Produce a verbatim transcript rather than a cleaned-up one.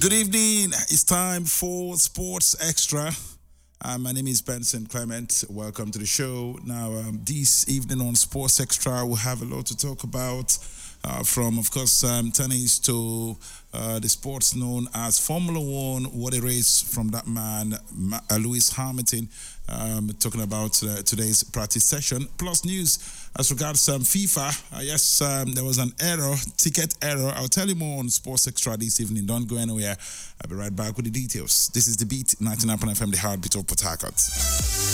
Good evening. It's time for Sports Extra. Uh, my name is Benson Clement. Welcome to the show. Now, um, this evening on Sports Extra, we'll have a lot to talk about. Uh, from, of course, um, tennis to uh, the sports known as Formula One. What a race from that man, Ma- uh, Lewis Hamilton, um, talking about uh, today's practice session. Plus news as regards um, FIFA. Uh, yes, um, there was an error, ticket error. I'll tell you more on Sports Extra this evening. Don't go anywhere. I'll be right back with the details. This is The Beat, ninety-nine point nine F M, the heartbeat of Port Harcourt.